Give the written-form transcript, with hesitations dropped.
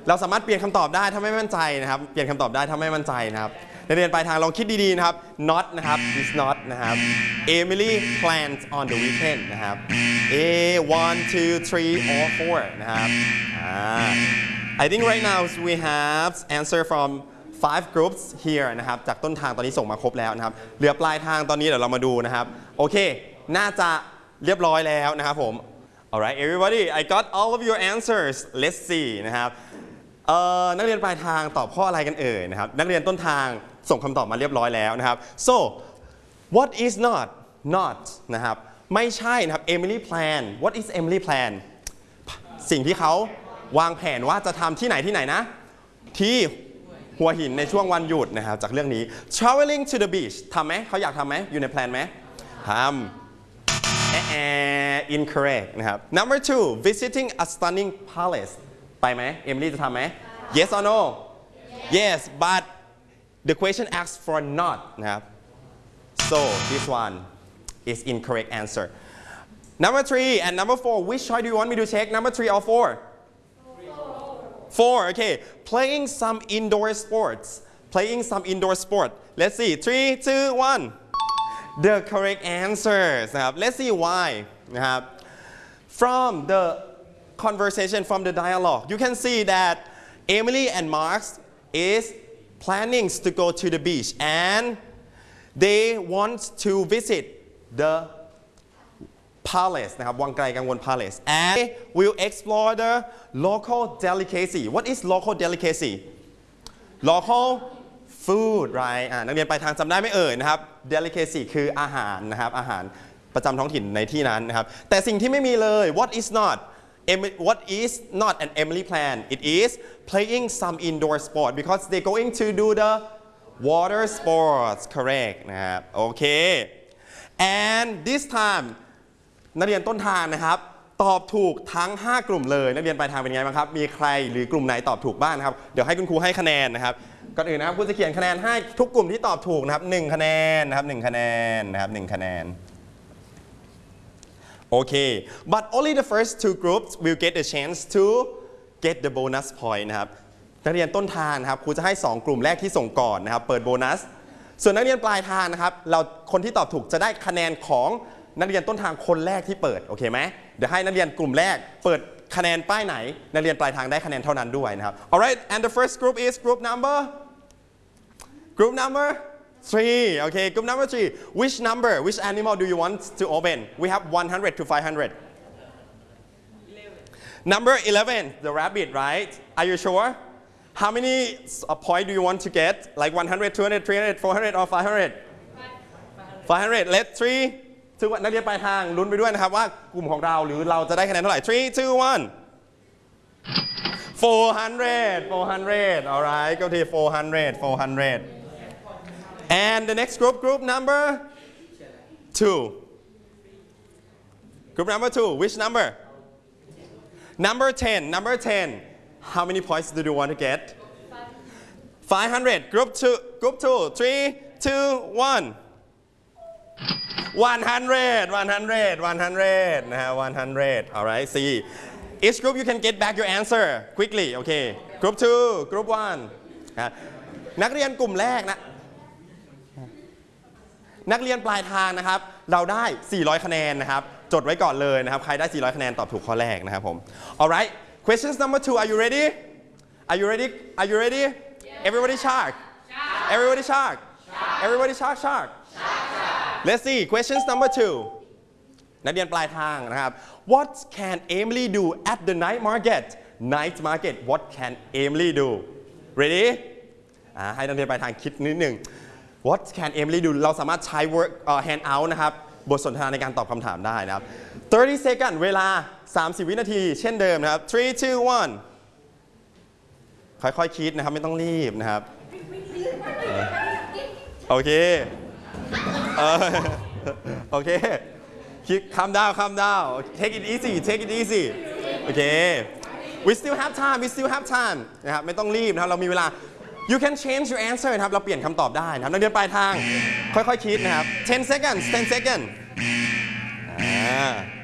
เราสามารถเปลี่ยนคำตอบได้ถ้าไม่มั่นใจนะครับเปลี่ยนคำตอบได้ถ้าไม่มั่นใจนะครับนักเรียนปลายทางลองคิดดีๆนะครับ not นะครับ is not นะครับ Emily plans on the weekend นะครับ A 1 2 3 or 4นะครับ I think right now we have answer from 5 groups here นะครับจากต้นทางตอนนี้ส่งมาครบแล้วนะครับเหลือปลายทางตอนนี้เดี๋ยวเรามาดูนะครับโอเคน่าจะเรียบร้อยแล้วนะครับผม Alright everybody I got all of your answers let's see นะครับนักเรียนปลายทางตอบข้ออะไรกันเอ่ยนะครับนักเรียนต้นทางส่งคำตอบมาเรียบร้อยแล้วนะครับ so what is not นะครับไม่ใช่นะครับ Emily plan what is Emily plan สิ่งที่เขาวางแผนว่าจะทำที่ไหนนะที่หัวหินในช่วงวันหยุดนะครับจากเรื่องนี้ traveling to the beach ทำไหมเขาอยากทำไหมอยู่ในแพลนไหมทำincorrect นะครับ number 2 visiting a stunning palace ไปไหมเอมิลี่จะทำไหม yes or no yes but the question asks for not นะครับ so this one is incorrect answer number 3 and number 4 which choice do you want me to check number 3 or 4 okay playing some indoor sports let's see 3 2 1 the correct answers นะครับ let's see why นะครับ from the conversation from the dialogue you can see that Emily and Mark is planning to go to the beach and they want to visit the palace นะครับวังไกลกังวล palace and they will explore the local delicacy what is local delicacy local food right นักเรียนไปทางจำได้ไหมเอ่ยนะครับ delicacy คืออาหารนะครับอาหารประจำท้องถิ่นในที่นั้นนะครับแต่สิ่งที่ไม่มีเลย what is not an Emily plan it is playing some indoor sport because they going to do the water sports correct นะครับโอเค and this time นักเรียนต้นทางนะครับตอบถูกทั้ง5กลุ่มเลยนักเรียนปลายทางเป็นไงบ้างครับมีใครหรือกลุ่มไหนตอบถูกบ้างนะครับเดี๋ยวให้คุณครูให้คะแนนนะครับก่อนอื่นนะครับครูจะเขียนคะแนนให้ทุกกลุ่มที่ตอบถูกนะครับ1คะแนนนะครับ1คะแนนนะครับ1คะแนนโอเค but only the first 2 groups will get the chance to get the bonus point นะครับนักเรียนต้นทางนะครับครูจะให้2กลุ่มแรกที่ส่งก่อนนะครับเปิดโบนัสส่วนนักเรียนปลายทางนะครับคนที่ตอบถูกจะได้คะแนนของนักเรียนต้นทางคนแรกที่เปิดโอเคไหมเดี๋ยวให้นักเรียนกลุ่มแรกเปิดคะแนนป้ายไหนนักเรียนปลายทางได้คะแนนเท่านั้นด้วยนะครับ alright and the first group is group number 3 okay group number 3 which animal do you want to open we have 100 to 500 number 11 the rabbit right are you sure how many point do you want to get like 100 200 300 400 or 500 let's 3 2 1นักเรียนปลายทางลุ้นไปด้วยนะครับว่ากลุ่มของเราหรือเราจะได้คะแนนเท่าไหร่3 2 1 400 alright go to 400 and the next group number 2 which number 10 how many points do you want to get 500 group 2 3 2 1 100 นะฮะ100 alright see each group you can get back your answer quickly okay group 2 group 1นักเรียนกลุ่มแรกนะนักเรียนปลายทางนะครับเราได้400คะแนนนะครับจดไว้ก่อนเลยนะครับใครได้400คะแนนตอบถูกข้อแรกนะครับผม alright questions number 2 are you ready everybody shark let's see questions number 2 นักเรียนปลายทางนะครับ what can Emily do at the night market what can Emily do ready ให้นักเรียนปลายทางคิดนิดหนึ่ง what can Emily do เราสามารถใช้ work hand out นะครับบทสนทนาในการตอบคำถามได้นะครับ30 second เวลา30 วินาทีเช่นเดิมนะครับ3 2 1ค่อยๆคิดนะครับไม่ต้องรีบนะครับโอเคโอเคคิดcalm down take it easy โอเค we still have time นะครับไม่ต้องรีบนะครับเรามีเวลา you can change your answer นะครับเราเปลี่ยนคำตอบได้นะครับนักเรียนปลายทางค่อยๆคิดนะครับ10 seconds